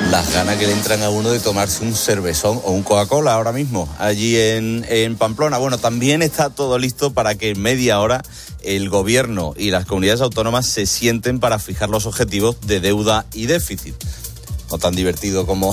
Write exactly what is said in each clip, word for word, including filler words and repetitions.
Las ganas que le entran a uno de tomarse un cervezón o un Coca-Cola ahora mismo, allí en, en Pamplona. Bueno, también está todo listo para que en media hora el gobierno y las comunidades autónomas se sienten para fijar los objetivos de deuda y déficit. No tan divertido como,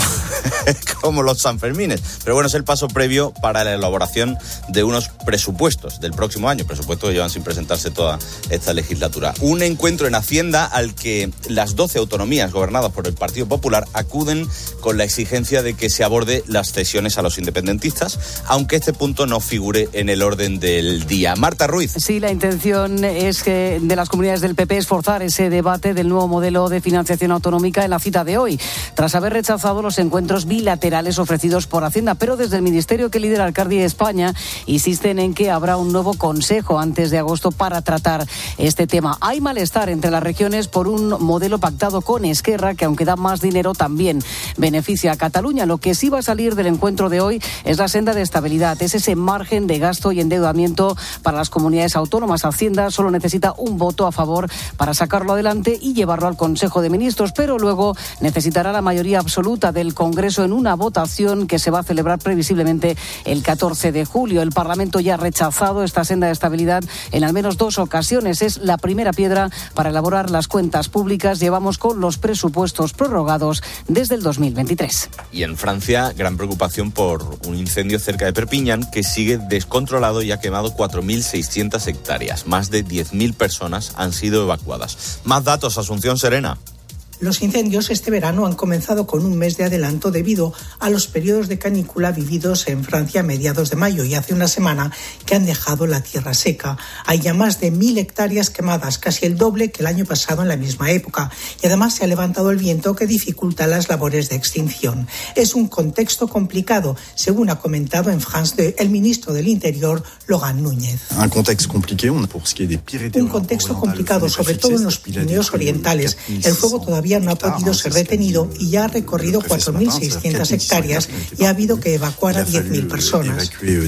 como los Sanfermines. Pero bueno, es el paso previo para la elaboración de unos presupuestos del próximo año. Presupuestos que llevan sin presentarse toda esta legislatura. Un encuentro en Hacienda al que las doce autonomías gobernadas por el Partido Popular acuden con la exigencia de que se aborde las cesiones a los independentistas, aunque este punto no figure en el orden del día. Marta Ruiz. Sí, la intención es que de las comunidades del P P es forzar ese debate del nuevo modelo de financiación autonómica en la cita de hoy, tras haber rechazado los encuentros bilaterales ofrecidos por Hacienda. Pero desde el ministerio que lidera Arcardi España insisten en que habrá un nuevo consejo antes de agosto para tratar este tema. Hay malestar entre las regiones por un modelo pactado con Esquerra que, aunque da más dinero, también beneficia a Cataluña. Lo que sí va a salir del encuentro de hoy es la senda de estabilidad, es ese margen de gasto y endeudamiento para las comunidades autónomas. Hacienda solo necesita un voto a favor para sacarlo adelante y llevarlo al Consejo de Ministros, pero luego necesitará la mayoría absoluta del Congreso en una votación que se va a celebrar previsiblemente el catorce de julio. El Parlamento ya ha rechazado esta senda de estabilidad en al menos dos ocasiones. Es la primera piedra para elaborar las cuentas públicas. Llevamos con los presupuestos prorrogados desde el dos mil veintitrés. Y en Francia, gran preocupación por un incendio cerca de Perpiñán que sigue descontrolado y ha quemado cuatro mil seiscientas hectáreas. Más de diez mil personas han sido evacuadas. Más datos, Asunción Serena. Los incendios este verano han comenzado con un mes de adelanto debido a los periodos de canícula vividos en Francia a mediados de mayo y hace una semana que han dejado la tierra seca. Hay ya más de mil hectáreas quemadas, casi el doble que el año pasado en la misma época. Y además se ha levantado el viento que dificulta las labores de extinción. Es un contexto complicado, según ha comentado en France dos el ministro del Interior, Laurent Núñez. Un contexto complicado, sobre todo en los Pirineos orientales. El fuego todavía no ha podido ser detenido y ya ha recorrido cuatro mil seiscientas hectáreas y ha habido que evacuar a diez mil personas.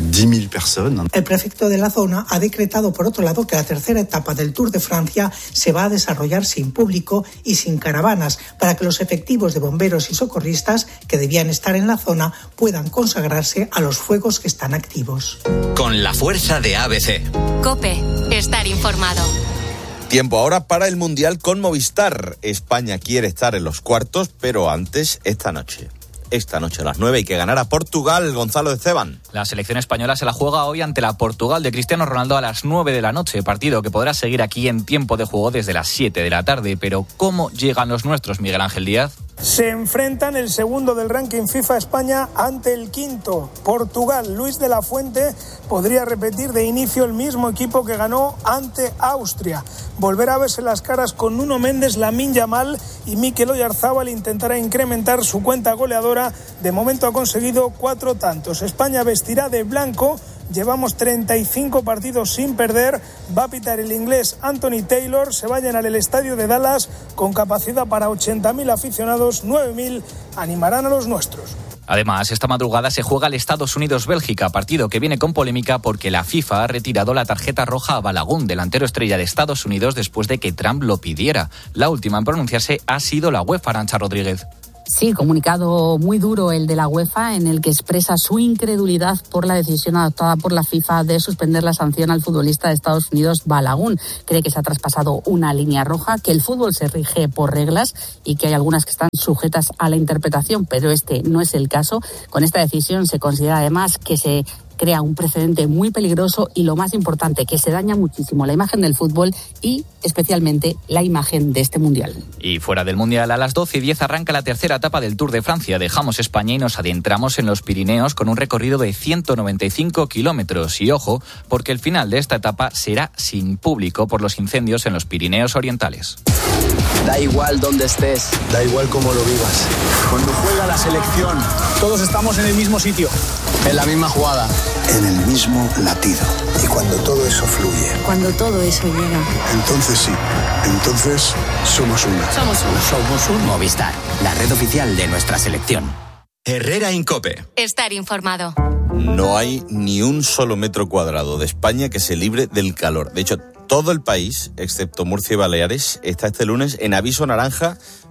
El prefecto de la zona ha decretado, por otro lado, que la tercera etapa del Tour de Francia se va a desarrollar sin público y sin caravanas, para que los efectivos de bomberos y socorristas que debían estar en la zona puedan consagrarse a los fuegos que están activos. Con la fuerza de A B C. COPE. Estar informado. Tiempo ahora para el Mundial con Movistar. España quiere estar en los cuartos, pero antes, esta noche. Esta noche a las nueve hay que ganar a Portugal, Gonzalo Esteban. La selección española se la juega hoy ante la Portugal de Cristiano Ronaldo a las nueve de la noche, partido que podrá seguir aquí en tiempo de juego desde las siete de la tarde. Pero ¿cómo llegan los nuestros, Miguel Ángel Díaz? Se enfrentan el segundo del ranking FIFA España ante el quinto, Portugal. Luis de la Fuente podría repetir de inicio el mismo equipo que ganó ante Austria. Volverá a verse las caras con Nuno Méndez, Lamine Yamal y Mikel Oyarzábal. Intentará incrementar su cuenta goleadora. De momento ha conseguido cuatro tantos. España vestirá de blanco. Llevamos treinta y cinco partidos sin perder. Va a pitar el inglés Anthony Taylor. Se va a llenar el estadio de Dallas con capacidad para ochenta mil aficionados. nueve mil animarán a los nuestros. Además, esta madrugada se juega el Estados Unidos-Bélgica, partido que viene con polémica porque la FIFA ha retirado la tarjeta roja a Balagun, delantero estrella de Estados Unidos, después de que Trump lo pidiera. La última en pronunciarse ha sido la UEFA, Arantxa Rodríguez. Sí, comunicado muy duro el de la UEFA en el que expresa su incredulidad por la decisión adoptada por la FIFA de suspender la sanción al futbolista de Estados Unidos Balagun. Cree que se ha traspasado una línea roja, que el fútbol se rige por reglas y que hay algunas que están sujetas a la interpretación, pero este no es el caso. Con esta decisión se considera además que se crea un precedente muy peligroso y, lo más importante, que se daña muchísimo la imagen del fútbol y especialmente la imagen de este Mundial. Y fuera del Mundial, a las doce y diez arranca la tercera etapa del Tour de Francia. Dejamos España y nos adentramos en los Pirineos con un recorrido de ciento noventa y cinco kilómetros. Y ojo, porque el final de esta etapa será sin público por los incendios en los Pirineos orientales. Da igual dónde estés, da igual cómo lo vivas. Cuando juega la selección, todos estamos en el mismo sitio, en la misma jugada, en el mismo latido. Y cuando todo eso fluye, cuando todo eso llega, entonces sí, entonces somos una. Somos una. Somos un Movistar, la red oficial de nuestra selección. Herrera en COPE. Estar informado. No hay ni un solo metro cuadrado de España que se libre del calor. De hecho, todo el país, excepto Murcia y Baleares, está este lunes en aviso naranja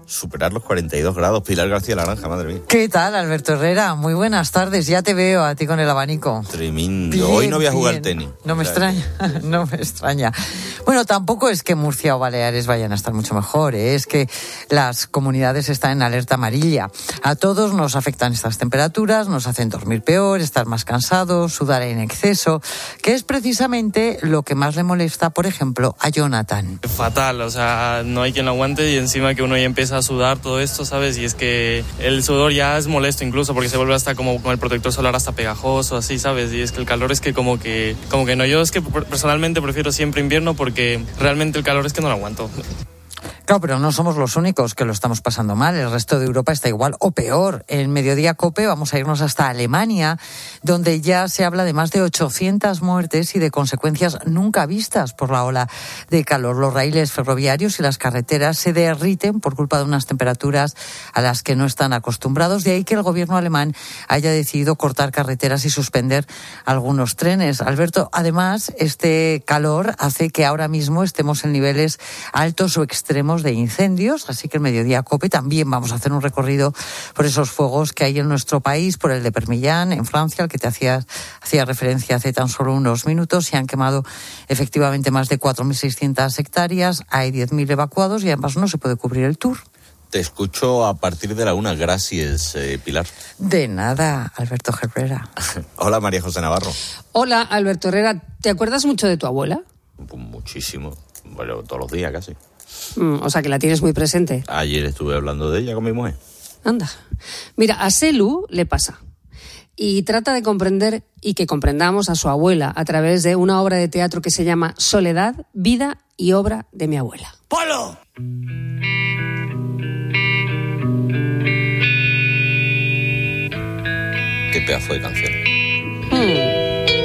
superar los cuarenta y dos grados. Pilar García Laranja, madre mía. ¿Qué tal, Alberto Herrera? Muy buenas tardes. Ya te veo a ti con el abanico. Tremendo. Bien, hoy no voy a jugar bien. al tenis. No me o sea, extraña, no me extraña. Bueno, tampoco es que Murcia o Baleares vayan a estar mucho mejor, ¿eh? Es que las comunidades están en alerta amarilla. A todos nos afectan estas temperaturas, nos hacen dormir peor, estar más cansados, sudar en exceso, que es precisamente lo que más le molesta, por ejemplo, a Jonathan. Fatal, o sea, no hay quien lo aguante y encima que uno ya empieza a sudar todo esto, ¿sabes? Y es que el sudor ya es molesto incluso porque se vuelve hasta como con el protector solar hasta pegajoso, así, ¿sabes? Y es que el calor es que como que, como que no, yo es que personalmente prefiero siempre invierno porque realmente el calor es que no lo aguanto. Claro, pero no somos los únicos que lo estamos pasando mal. El resto de Europa está igual o peor. En Mediodía COPE vamos a irnos hasta Alemania, donde ya se habla de más de ochocientas muertes y de consecuencias nunca vistas por la ola de calor. Los raíles ferroviarios y las carreteras se derriten por culpa de unas temperaturas a las que no están acostumbrados. De ahí que el gobierno alemán haya decidido cortar carreteras y suspender algunos trenes. Alberto, además, este calor hace que ahora mismo estemos en niveles altos o extremos de incendios, así que el Mediodía COPE también vamos a hacer un recorrido por esos fuegos que hay en nuestro país, por el de Permillán, en Francia, al que te hacía, hacía referencia hace tan solo unos minutos. Se han quemado efectivamente más de cuatro mil seiscientas hectáreas, hay diez mil evacuados y además no se puede cubrir el tour. Te escucho a partir de la una. Gracias, eh, Pilar. De nada, Alberto Herrera. Hola, María José Navarro. Hola, Alberto Herrera. ¿Te acuerdas mucho de tu abuela? Pues muchísimo. Bueno, todos los días casi. Mm, o sea, que la tienes muy presente. Ayer estuve hablando de ella con mi mujer. Anda. Mira, a Selu le pasa. Y trata de comprender y que comprendamos a su abuela a través de una obra de teatro que se llama Soledad, vida y obra de mi abuela. ¡Polo! Qué pedazo de canción. Hmm.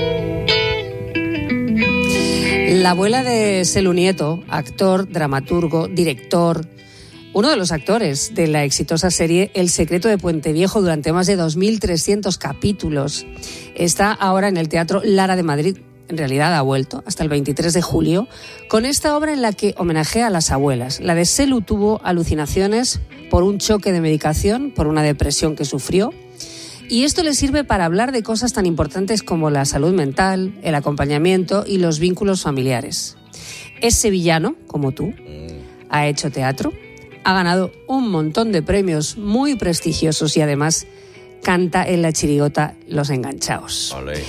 La abuela de Selu Nieto, actor, dramaturgo, director, uno de los actores de la exitosa serie El secreto de Puente Viejo durante más de dos mil trescientos capítulos, está ahora en el Teatro Lara de Madrid. En realidad ha vuelto hasta el veintitrés de julio con esta obra en la que homenajea a las abuelas. La de Selu tuvo alucinaciones por un choque de medicación, por una depresión que sufrió. Y esto le sirve para hablar de cosas tan importantes como la salud mental, el acompañamiento y los vínculos familiares. Es sevillano, como tú, ha hecho teatro, ha ganado un montón de premios muy prestigiosos y además canta en la chirigota Los Enganchaos. Olé.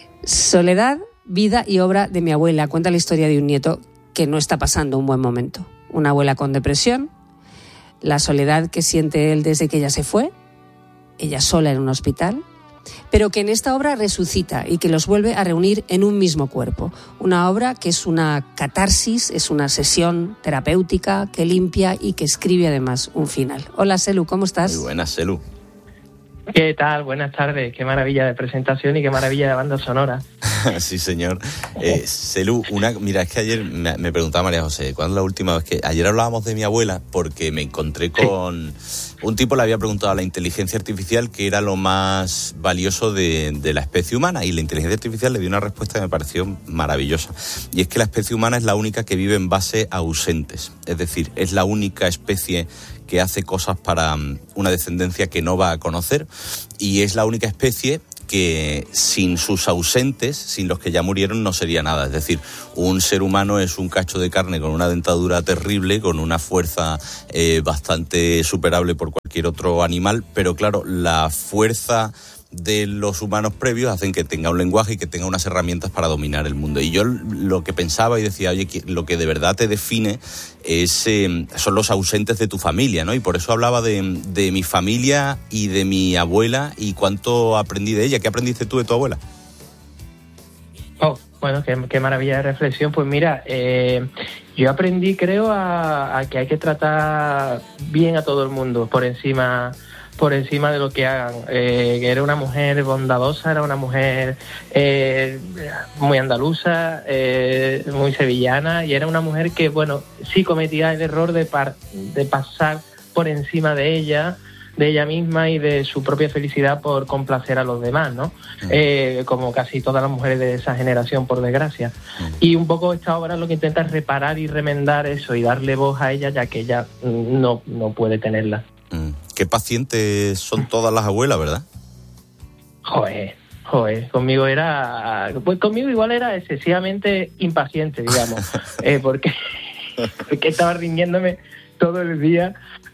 Soledad, vida y obra de mi abuela. Cuenta la historia de un nieto que no está pasando un buen momento. Una abuela con depresión, la soledad que siente él desde que ella se fue, ella sola en un hospital, pero que en esta obra resucita y que los vuelve a reunir en un mismo cuerpo. Una obra que es una catarsis, es una sesión terapéutica que limpia y que escribe además un final. Hola, Selu, ¿cómo estás? Muy buenas, Selu. ¿Qué tal? Buenas tardes. Qué maravilla de presentación y qué maravilla de banda sonora. Sí, señor. Eh, Selu, una, mira, es que ayer me, me preguntaba María José, ¿cuándo es la última vez que...? Ayer hablábamos de mi abuela porque me encontré con... Sí. Un tipo le había preguntado a la inteligencia artificial qué era lo más valioso de, de la especie humana y la inteligencia artificial le dio una respuesta que me pareció maravillosa. Y es que la especie humana es la única que vive en base a ausentes. Es decir, es la única especie que hace cosas para una descendencia que no va a conocer y es la única especie que sin sus ausentes, sin los que ya murieron, no sería nada. Es decir, un ser humano es un cacho de carne con una dentadura terrible, con una fuerza eh, bastante superable por cualquier otro animal, pero claro, la fuerza de los humanos previos hacen que tenga un lenguaje y que tenga unas herramientas para dominar el mundo. Y yo lo que pensaba y decía, oye, lo que de verdad te define es, eh, son los ausentes de tu familia, ¿no? Y por eso hablaba de, de mi familia y de mi abuela y cuánto aprendí de ella. ¿Qué aprendiste tú de tu abuela? Oh, bueno, qué, qué maravilla de reflexión. Pues mira, eh, yo aprendí, creo, a, a que hay que tratar bien a todo el mundo por encima... por encima de lo que hagan. Eh, era una mujer bondadosa, era una mujer eh, muy andaluza, eh, muy sevillana, y era una mujer que, bueno, sí cometía el error de, par, de pasar por encima de ella, de ella misma y de su propia felicidad por complacer a los demás, ¿no? Mm. Eh, como casi todas las mujeres de esa generación, por desgracia. Mm. Y un poco esta obra lo que intenta es reparar y remendar eso y darle voz a ella, ya que ella no, no puede tenerla. Mm. Qué pacientes son todas las abuelas, ¿verdad? Joder, joder, conmigo era, pues conmigo igual era excesivamente impaciente, digamos, eh, porque, porque estaba rindiéndome todo el día,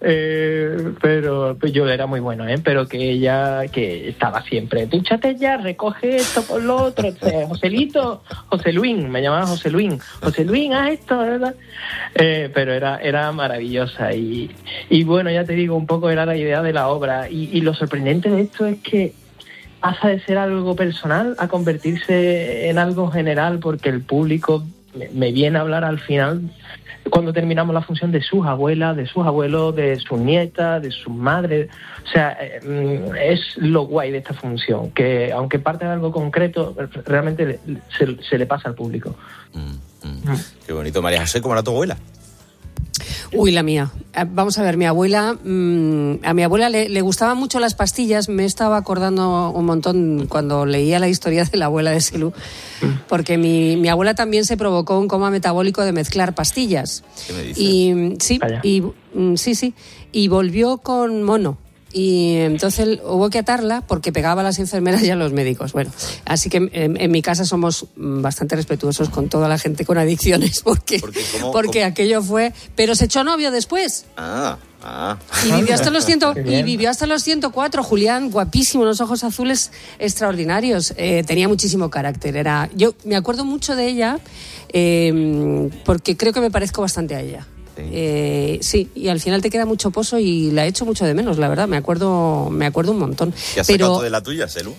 eh, pero pues yo era muy bueno, ¿eh? Pero que ella, que estaba siempre, dúchate ya, recoge esto por lo otro, o sea, Joselito, José Luis, me llamaba José Luis, José Luis, haz esto, ¿verdad? Eh, pero era, era maravillosa y, y bueno, ya te digo, un poco era la idea de la obra y, y lo sorprendente de esto es que pasa de ser algo personal a convertirse en algo general, porque el público me, me viene a hablar al final, cuando terminamos la función, de sus abuelas, de sus abuelos, de sus nietas, de sus madres. O sea, es lo guay de esta función, que aunque parte de algo concreto, realmente se, se le pasa al público. Mm, mm. Mm. Qué bonito. María José, ¿cómo era tu abuela? Uy, la mía. Vamos a ver, mi abuela, mmm, a mi abuela le, le gustaban mucho las pastillas. Me estaba acordando un montón cuando leía la historia de la abuela de Selú, porque mi, mi abuela también se provocó un coma metabólico de mezclar pastillas. ¿Qué me dices? Y sí, y, sí, sí, y volvió con mono. Y entonces hubo que atarla porque pegaba a las enfermeras y a los médicos. Bueno, así que en, en mi casa somos bastante respetuosos con toda la gente con adicciones, porque, porque, ¿cómo, porque cómo? aquello fue... Pero se echó novio después. Ah, ah. Y vivió hasta los ciento, y vivió hasta los ciento cuatro. Julián, guapísimo, unos ojos azules extraordinarios. Eh, tenía muchísimo carácter. Era, yo me acuerdo mucho de ella eh, porque creo que me parezco bastante a ella. Sí. Eh, sí, y al final te queda mucho pozo y la echo mucho de menos, la verdad, me acuerdo me acuerdo un montón. ¿Qué has Pero... sacado tú de la tuya, Selú?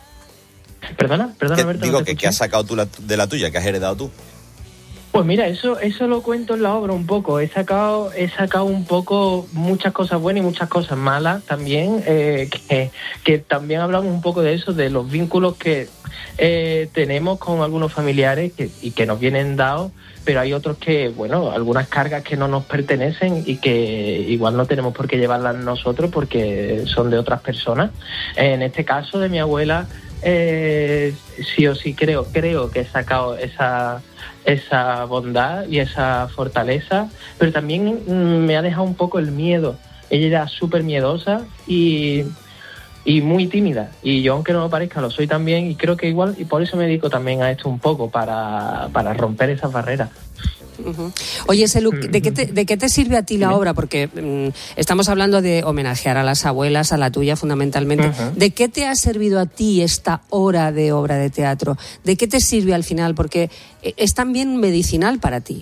Perdona, perdona, ¿Qué, Berta, digo, no que ¿qué has sacado tú la, de la tuya? ¿Qué has heredado tú? Pues mira, eso eso lo cuento en la obra un poco. He sacado he sacado un poco muchas cosas buenas y muchas cosas malas también, eh, que, que también hablamos un poco de eso, de los vínculos que eh, tenemos con algunos familiares que, y que nos vienen dados, pero hay otros que, bueno, algunas cargas que no nos pertenecen y que igual no tenemos por qué llevarlas nosotros porque son de otras personas. En este caso de mi abuela, eh, sí o sí creo, creo que he sacado esa, esa bondad y esa fortaleza, pero también me ha dejado un poco el miedo. Ella era súper miedosa y... y muy tímida, y yo, aunque no lo parezca, lo soy también, y creo que igual, y por eso me dedico también a esto un poco, para, para romper esas barreras. Uh-huh. Oye, Selú, ¿de qué, te, ¿de qué te sirve a ti la obra? Porque um, estamos hablando de homenajear a las abuelas, a la tuya fundamentalmente. Uh-huh. ¿De qué te ha servido a ti esta hora de obra de teatro? ¿De qué te sirve al final? Porque es también medicinal para ti.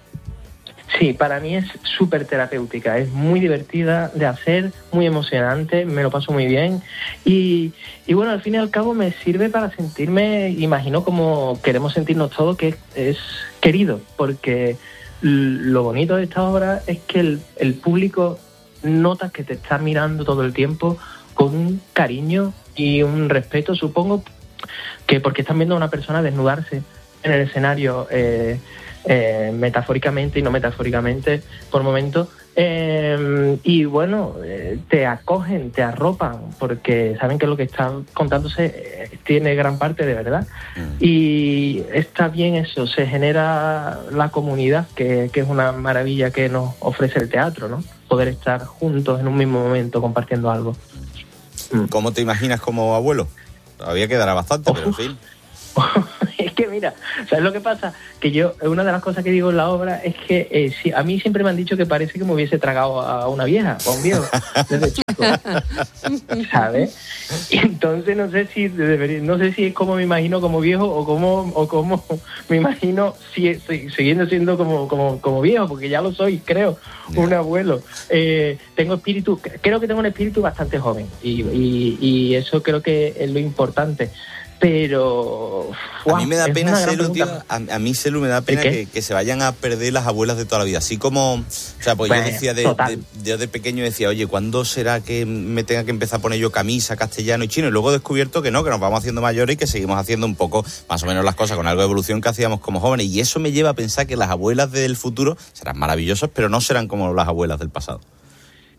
Sí, para mí es súper terapéutica, es muy divertida de hacer, muy emocionante, me lo paso muy bien y, y bueno, al fin y al cabo me sirve para sentirme, imagino como queremos sentirnos todos, que es, es querido, porque lo bonito de esta obra es que el, el público nota que te está mirando todo el tiempo con un cariño y un respeto, supongo que porque están viendo a una persona desnudarse en el escenario, eh, Eh, metafóricamente y no metafóricamente por momentos, eh, y bueno, eh, te acogen, te arropan, porque saben que lo que está contándose eh, tiene gran parte de verdad. Mm. Y está bien eso, se genera la comunidad, que, que es una maravilla que nos ofrece el teatro, ¿no? Poder estar juntos en un mismo momento compartiendo algo. Mm. ¿Cómo te imaginas como abuelo? Todavía quedará bastante, oh. pero en fin. Es que mira, ¿sabes lo que pasa? Que yo, una de las cosas que digo en la obra es que eh, sí, a mí siempre me han dicho que parece que me hubiese tragado a una vieja o a un viejo desde chico, ¿sabes? Y entonces no sé si debería, no sé si es como me imagino como viejo o como o como me imagino si, si, siguiendo siendo como, como, como viejo, porque ya lo soy, creo, yeah. un abuelo. Eh, tengo espíritu, creo que tengo un espíritu bastante joven y, y, y eso creo que es lo importante. Pero wow, a mí me da pena, Selú, tío, a, a mí, Selú, me da pena que, que se vayan a perder las abuelas de toda la vida. Así como, o sea, pues bueno, yo decía de, de, yo de pequeño decía, oye, ¿cuándo será que me tenga que empezar a poner yo camisa, castellano y chino? Y luego he descubierto que no, que nos vamos haciendo mayores y que seguimos haciendo un poco más o menos las cosas con algo de evolución que hacíamos como jóvenes. Y eso me lleva a pensar que las abuelas del futuro serán maravillosas, pero no serán como las abuelas del pasado.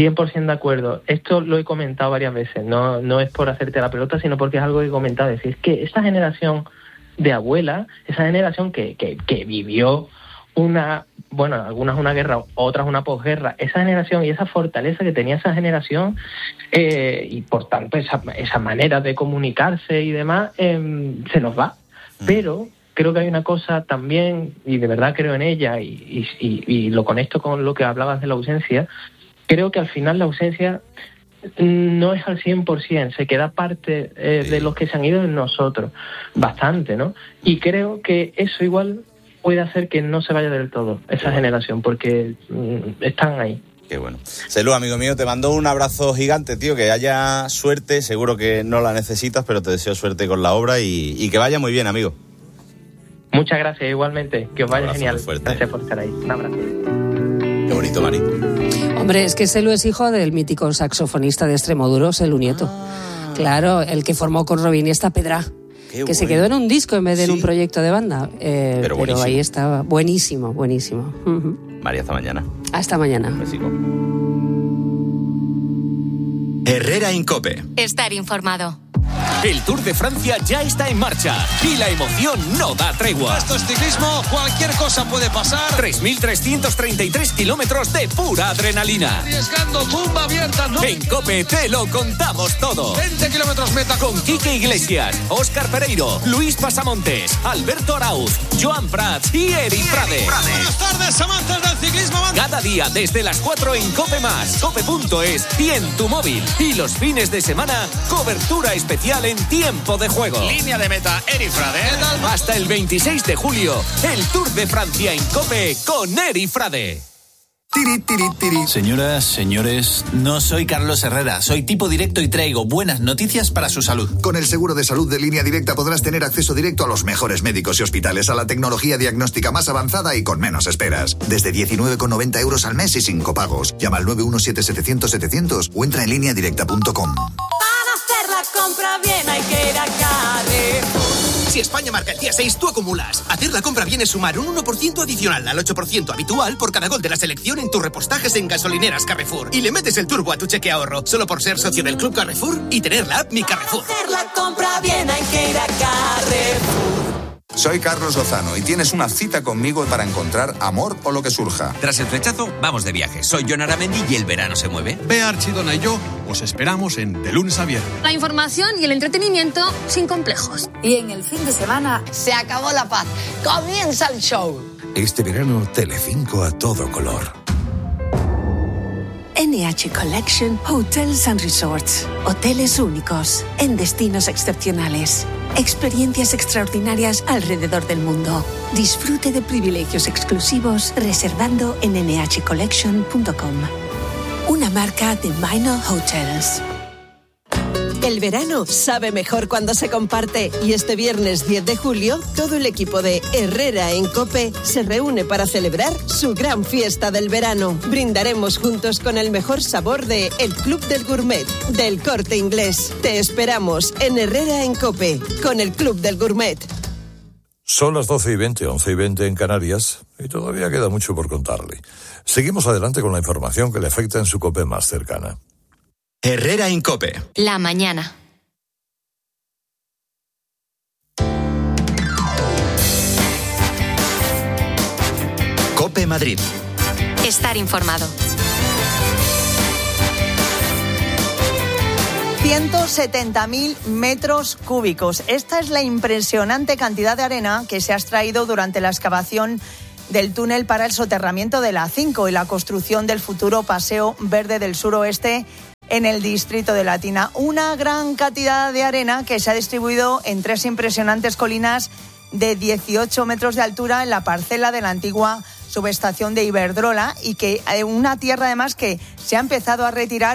cien por ciento de acuerdo. Esto lo he comentado varias veces, no, no es por hacerte la pelota, sino porque es algo que he comentado. Es decir, es que esta generación de abuelas, esa generación que, que, que vivió una, bueno, algunas una guerra, otras una posguerra, esa generación y esa fortaleza que tenía esa generación eh, y por tanto esa, esa manera de comunicarse y demás, eh, se nos va. Mm. Pero creo que hay una cosa también, y de verdad creo en ella, y, y, y, y lo conecto con lo que hablabas de la ausencia. Creo que al final la ausencia no es al cien por ciento, se queda parte eh, de los que se han ido en nosotros, bastante, ¿no? Y creo que eso igual puede hacer que no se vaya del todo, esa bueno. generación, porque mm, están ahí. Qué bueno. Celu, amigo mío, te mando un abrazo gigante, tío, que haya suerte, seguro que no la necesitas, pero te deseo suerte con la obra y, y que vaya muy bien, amigo. Muchas gracias, igualmente, que os vaya genial. Gracias por estar ahí. Un abrazo. Qué bonito, Mari. Hombre, es que Celu es hijo del mítico saxofonista de Extremoduro, Celu Nieto. Ah. Claro, el que formó con Robin y esta Pedra. Qué que bueno. Se quedó en un disco en vez de sí. en un proyecto de banda. Eh, pero, pero ahí estaba. Buenísimo, buenísimo. Uh-huh. María, hasta mañana. Hasta mañana. Herrera en COPE. Estar informado. El Tour de Francia ya está en marcha y la emoción no da tregua. Esto es ciclismo, cualquier cosa puede pasar. tres mil trescientos treinta y tres kilómetros de pura adrenalina. Arriesgando, tumba abierta, ¿no? En COPE te lo contamos todo. veinte kilómetros meta. Con Quique Iglesias, Óscar Pereiro, Luis Pasamontes, Alberto Arauz, Joan Prats y Eric Frade. Buenas tardes, amantes del ciclismo. Cada día desde las cuatro en COPE más, cope punto es y en tu móvil. Y los fines de semana, cobertura especial en tiempo de juego. Línea de meta, Eric Frade. Hasta el veintiséis de julio, el Tour de Francia en COPE con Eric Frade. Tiri, tiri, tiri. Señoras, señores, no soy Carlos Herrera, soy tipo directo y traigo buenas noticias para su salud. Con el seguro de salud de Línea Directa podrás tener acceso directo a los mejores médicos y hospitales, a la tecnología diagnóstica más avanzada y con menos esperas. Desde diecinueve con noventa euros al mes y sin copagos. Llama al nueve uno siete setecientos setecientos o entra en línea directa punto com. Para hacer la compra bien hay que ir a Carrefour. Si España marca el día seis, tú acumulas. Hacer la compra bien es sumar un uno por ciento adicional al ocho por ciento habitual por cada gol de la selección en tus repostajes en gasolineras Carrefour. Y le metes el turbo a tu cheque ahorro, solo por ser socio del Club Carrefour y tener la app Mi Carrefour. Para hacer la compra bien hay que ir a Carrefour. Soy Carlos Lozano y tienes una cita conmigo para encontrar amor o lo que surja. Tras el flechazo, vamos de viaje. Soy Jon Aramendi y el verano se mueve. Bea Archidona y yo os esperamos en De Lunes a Viernes. La información y el entretenimiento sin complejos. Y en el fin de semana se acabó la paz. Comienza el show. Este verano, Telecinco a todo color. N H Collection Hotels and Resorts. Hoteles únicos en destinos excepcionales. Experiencias extraordinarias alrededor del mundo. Disfrute de privilegios exclusivos reservando en ene hache collection punto com. Una marca de Minor Hotels. El verano sabe mejor cuando se comparte y este viernes diez de julio todo el equipo de Herrera en COPE se reúne para celebrar su gran fiesta del verano. Brindaremos juntos con el mejor sabor de El Club del Gourmet del Corte Inglés. Te esperamos en Herrera en COPE con el Club del Gourmet. Son las doce y veinte, once y veinte en Canarias y todavía queda mucho por contarle. Seguimos adelante con la información que le afecta en su COPE más cercana. Herrera en COPE. La mañana. COPE Madrid. Estar informado. ciento setenta mil metros cúbicos. Esta es la impresionante cantidad de arena que se ha extraído durante la excavación del túnel para el soterramiento de la A cinco y la construcción del futuro Paseo Verde del Suroeste en el distrito de Latina. Una gran cantidad de arena que se ha distribuido en tres impresionantes colinas de dieciocho metros de altura en la parcela de la antigua subestación de Iberdrola y que una tierra además que se ha empezado a retirar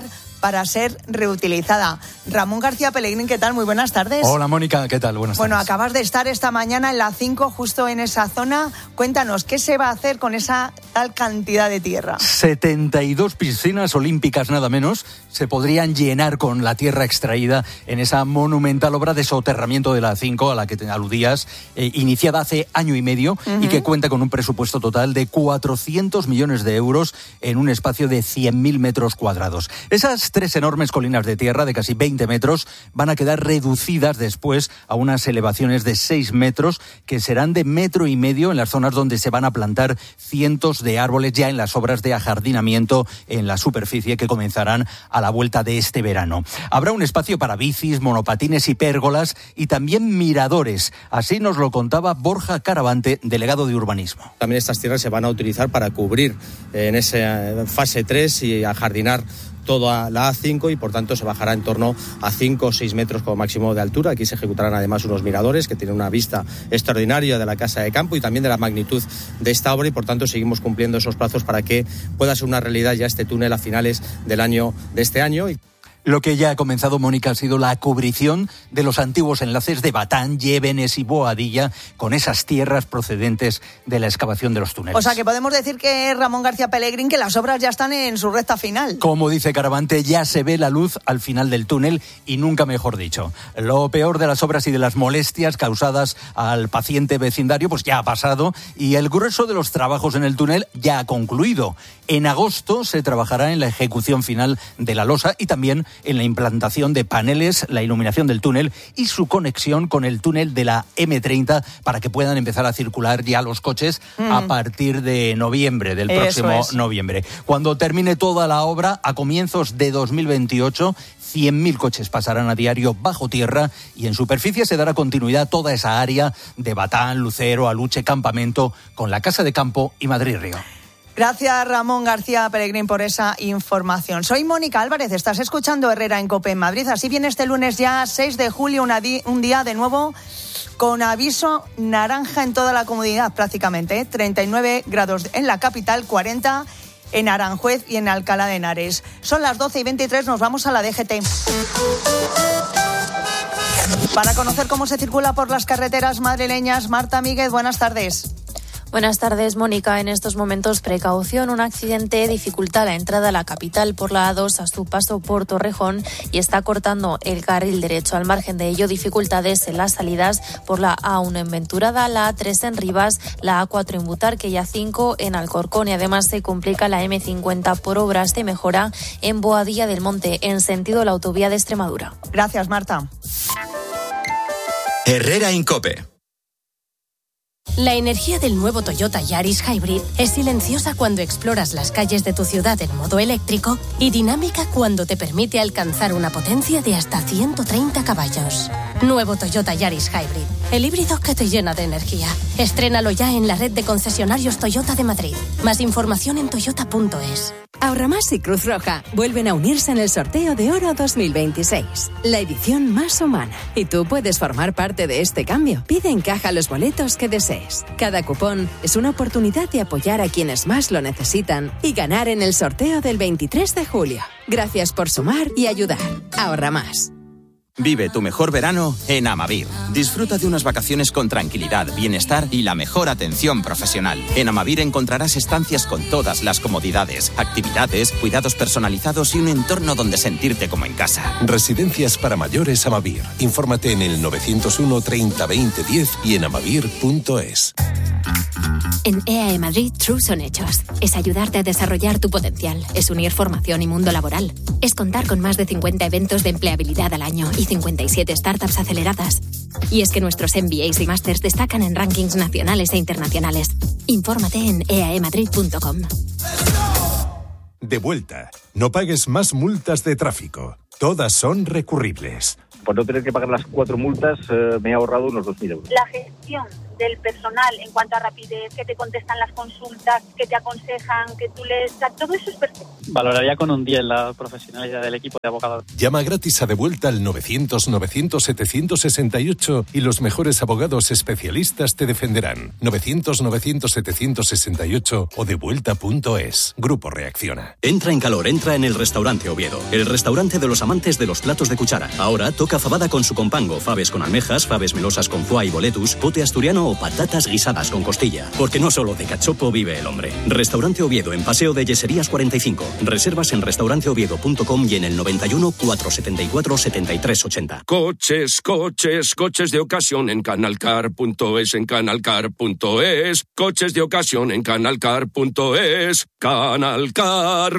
para ser reutilizada. Ramón García Pellegrín, ¿qué tal? Muy buenas tardes. Hola, Mónica, ¿qué tal? Buenas tardes. Bueno, acabas de estar esta mañana en la cinco, justo en esa zona. Cuéntanos, ¿qué se va a hacer con esa tal cantidad de tierra? setenta y dos piscinas olímpicas, nada menos, se podrían llenar con la tierra extraída en esa monumental obra de soterramiento de la cinco a la que te aludías, eh, iniciada hace año y medio uh-huh. y que cuenta con un presupuesto total de cuatrocientos millones de euros en un espacio de cien mil metros cuadrados. Esas tres enormes colinas de tierra de casi veinte metros van a quedar reducidas después a unas elevaciones de seis metros que serán de metro y medio en las zonas donde se van a plantar cientos de árboles ya en las obras de ajardinamiento en la superficie que comenzarán a la vuelta de este verano. Habrá un espacio para bicis, monopatines y pérgolas y también miradores. Así nos lo contaba Borja Caravante, delegado de Urbanismo. También estas tierras se van a utilizar para cubrir eh, en esa fase tres y ajardinar toda la A cinco y por tanto se bajará en torno a cinco o seis metros como máximo de altura. Aquí se ejecutarán además unos miradores que tienen una vista extraordinaria de la Casa de Campo y también de la magnitud de esta obra y por tanto seguimos cumpliendo esos plazos para que pueda ser una realidad ya este túnel a finales del año de este año. Lo que ya ha comenzado, Mónica, ha sido la cubrición de los antiguos enlaces de Batán, Llévenes y Boadilla con esas tierras procedentes de la excavación de los túneles. O sea que podemos decir que Ramón García Pellegrín que las obras ya están en su recta final. Como dice Caravante, ya se ve la luz al final del túnel y nunca mejor dicho. Lo peor de las obras y de las molestias causadas al paciente vecindario pues ya ha pasado y el grueso de los trabajos en el túnel ya ha concluido. En agosto se trabajará en la ejecución final de la losa y también en la implantación de paneles, la iluminación del túnel y su conexión con el túnel de la eme treinta para que puedan empezar a circular ya los coches mm. a partir de noviembre, del Eso próximo es. noviembre. Cuando termine toda la obra, a comienzos de dos mil veintiocho, cien mil coches pasarán a diario bajo tierra y en superficie se dará continuidad a toda esa área de Batán, Lucero, Aluche, Campamento, con la Casa de Campo y Madrid-Río. Gracias, Ramón García Pellegrín, por esa información. Soy Mónica Álvarez, estás escuchando Herrera en COPE en Madrid. Así viene este lunes ya, seis de julio, una di- un día de nuevo con aviso naranja en toda la comunidad prácticamente. ¿eh? treinta y nueve grados en la capital, cuarenta en Aranjuez y en Alcalá de Henares. Son las doce y veintitrés, nos vamos a la D G T. Para conocer cómo se circula por las carreteras madrileñas, Marta Míguez, buenas tardes. Buenas tardes, Mónica. En estos momentos, precaución. Un accidente dificulta la entrada a la capital por la A dos a su paso por Torrejón y está cortando el carril derecho. Al margen de ello, dificultades en las salidas por la A uno en Venturada, la A tres en Rivas, la A cuatro en Butarque y A cinco en Alcorcón. Y además se complica la eme cincuenta por obras de mejora en Boadilla del Monte, en sentido la autovía de Extremadura. Gracias, Marta. Herrera en COPE. La energía del nuevo Toyota Yaris Hybrid es silenciosa cuando exploras las calles de tu ciudad en modo eléctrico y dinámica cuando te permite alcanzar una potencia de hasta ciento treinta caballos. Nuevo Toyota Yaris Hybrid, el híbrido que te llena de energía. Estrénalo ya en la red de concesionarios Toyota de Madrid. Más información en toyota punto es. Ahorramás y Cruz Roja vuelven a unirse en el sorteo de Oro dos mil veintiséis, la edición más humana. Y tú puedes formar parte de este cambio. Pide en caja los boletos que desees. Cada cupón es una oportunidad de apoyar a quienes más lo necesitan y ganar en el sorteo del veintitrés de julio. Gracias por sumar y ayudar. Ahorra más. Vive tu mejor verano en Amavir. Disfruta de unas vacaciones con tranquilidad, bienestar y la mejor atención profesional. En Amavir encontrarás estancias con todas las comodidades, actividades, cuidados personalizados y un entorno donde sentirte como en casa. Residencias para mayores Amavir. Infórmate en el novecientos uno treinta veinte diez y en amavir punto es. En E A E Madrid, True son hechos. Es ayudarte a desarrollar tu potencial. Es unir formación y mundo laboral. Es contar con más de cincuenta eventos de empleabilidad al año y cincuenta y siete startups aceleradas. Y es que nuestros M B As y másters destacan en rankings nacionales e internacionales. Infórmate en e a e madrid punto com. De vuelta. No pagues más multas de tráfico. Todas son recurribles. Por no tener que pagar las cuatro multas, eh, me he ahorrado unos dos mil euros. La gestión del personal en cuanto a rapidez, que te contestan las consultas, que te aconsejan, que tú les... O sea, todo eso es perfecto. Valoraría con un diez la profesionalidad del equipo de abogados. Llama gratis a Devuelta al novecientos, novecientos, setecientos sesenta y ocho y los mejores abogados especialistas te defenderán. novecientos, novecientos, setecientos sesenta y ocho o devuelta punto es. Grupo Reacciona. Entra en calor, entra en el Restaurante Oviedo. El restaurante de los amantes de los platos de cuchara. Ahora toca fabada con su compango, faves con almejas, faves melosas con foie y boletus, pote asturiano o patatas guisadas con costilla. Porque no solo de cachopo vive el hombre. Restaurante Oviedo en Paseo de Yeserías cuarenta y cinco. Reservas en restaurante oviedo punto com y en el noventa y uno, cuatrocientos setenta y cuatro, setenta y tres ochenta. Coches, coches, coches de ocasión en canalcar punto es, en canalcar punto es. Coches de ocasión en canalcar punto es. Canalcar.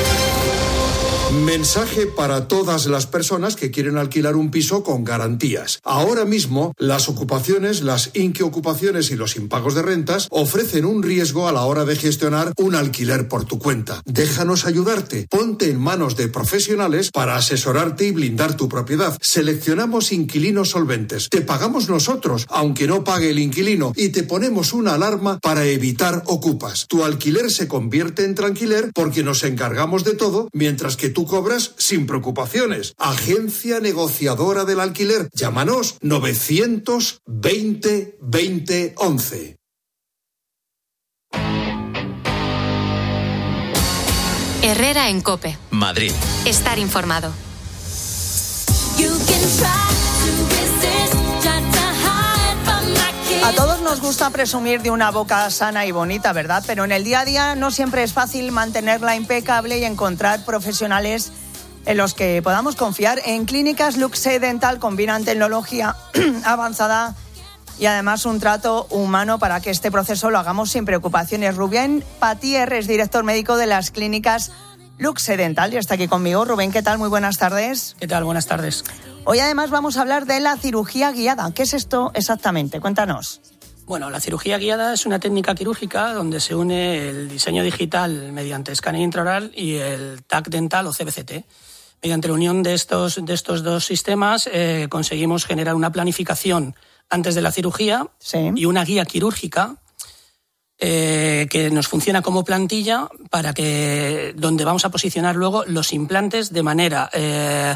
Mensaje para todas las personas que quieren alquilar un piso con garantías. Ahora mismo, las ocupaciones, las inquiocupaciones y los impagos de rentas ofrecen un riesgo a la hora de gestionar un alquiler por tu cuenta. Déjanos ayudarte. Ponte en manos de profesionales para asesorarte y blindar tu propiedad. Seleccionamos inquilinos solventes. Te pagamos nosotros, aunque no pague el inquilino, y te ponemos una alarma para evitar ocupas. Tu alquiler se convierte en tranquiler porque nos encargamos de todo, mientras que tú cobras sin preocupaciones. Agencia negociadora del alquiler. Llámanos novecientos veinte veinte once. Herrera en COPE. Madrid. Estar informado. A todos nos gusta presumir de una boca sana y bonita, ¿verdad? Pero en el día a día no siempre es fácil mantenerla impecable y encontrar profesionales en los que podamos confiar. En Clínicas Luxe Dental combinan tecnología avanzada y además un trato humano para que este proceso lo hagamos sin preocupaciones. Rubén Patier es director médico de las Clínicas Luxe Dental y está aquí conmigo. Rubén, ¿qué tal? Muy buenas tardes. ¿Qué tal? Buenas tardes. Hoy además vamos a hablar de la cirugía guiada. ¿Qué es esto exactamente? Cuéntanos. Bueno, la cirugía guiada es una técnica quirúrgica donde se une el diseño digital mediante escáner intraoral y el T A C dental o C B C T. Mediante la unión de estos, de estos dos sistemas eh, conseguimos generar una planificación antes de la cirugía sí. y una guía quirúrgica eh, que nos funciona como plantilla para que donde vamos a posicionar luego los implantes de manera eh,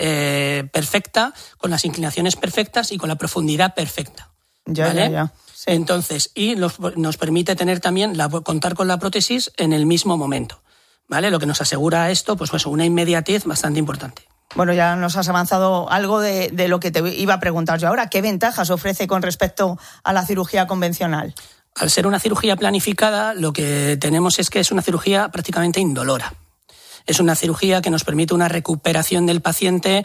eh, perfecta, con las inclinaciones perfectas y con la profundidad perfecta. Ya, ¿vale? ya, ya. Sí. Entonces, y los, nos permite tener también la, contar con la prótesis en el mismo momento, ¿vale? Lo que nos asegura esto, pues, pues una inmediatez bastante importante. Bueno, ya nos has avanzado algo de, de lo que te iba a preguntar yo ahora. ¿Qué ventajas ofrece con respecto a la cirugía convencional? Al ser una cirugía planificada, lo que tenemos es que es una cirugía prácticamente indolora. Es una cirugía que nos permite una recuperación del paciente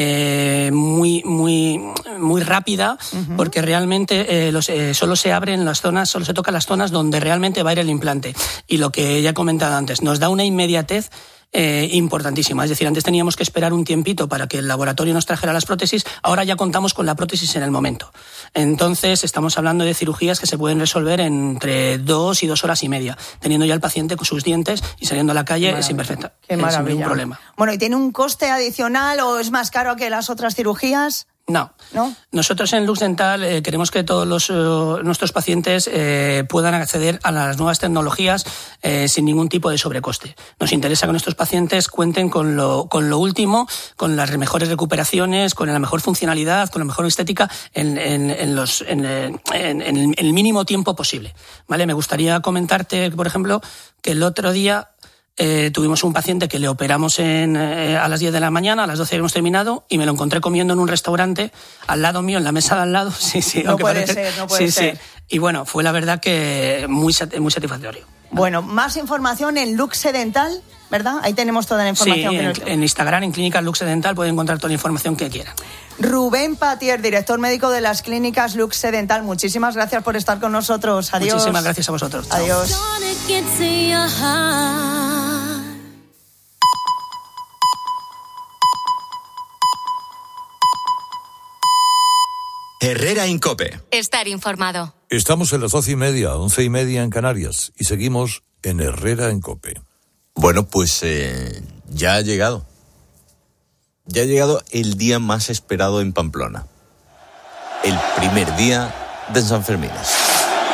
eh, muy, muy, muy rápida, uh-huh. porque realmente eh, los, eh, solo se abren las zonas, solo se tocan las zonas donde realmente va a ir el implante. Y lo que ya he comentado antes, nos da una inmediatez Eh, importantísima. Es decir, antes teníamos que esperar un tiempito para que el laboratorio nos trajera las prótesis, ahora ya contamos con la prótesis en el momento. Entonces, estamos hablando de cirugías que se pueden resolver entre dos y dos horas y media, teniendo ya el paciente con sus dientes y saliendo a la calle maravilla. sin perfecta, Qué maravilla. sin ningún problema. Bueno, ¿y tiene un coste adicional o es más caro que las otras cirugías? No. ¿No? Nosotros en Lux Dental eh, queremos que todos los, eh, nuestros pacientes eh, puedan acceder a las nuevas tecnologías eh, sin ningún tipo de sobrecoste. Nos interesa que nuestros pacientes cuenten con lo, con lo último, con las mejores recuperaciones, con la mejor funcionalidad, con la mejor estética en, en, en, los, en, en, en el mínimo tiempo posible. ¿Vale? Me gustaría comentarte, por ejemplo, que el otro día Eh, tuvimos un paciente que le operamos en, eh, a las diez de la mañana, a las doce habíamos terminado, y me lo encontré comiendo en un restaurante al lado mío, en la mesa de al lado. Sí, sí, no puede ser, no puede sí, ser. Sí. Y bueno, fue la verdad que muy, muy satisfactorio. Bueno, más información en Luxe Dental, ¿verdad? Ahí tenemos toda la información. Sí, que en, nos... en Instagram, en Clínicas Luxe Dental, pueden encontrar toda la información que quieran. Rubén Patier, director médico de las Clínicas Luxe Dental, muchísimas gracias por estar con nosotros. Adiós. Muchísimas gracias a vosotros. Chao. Adiós. Herrera en COPE. Estar informado. Estamos en las doce y media, once y media en Canarias y seguimos en Herrera en COPE. Bueno, pues eh, ya ha llegado. Ya ha llegado el día más esperado en Pamplona. El primer día de Sanfermines.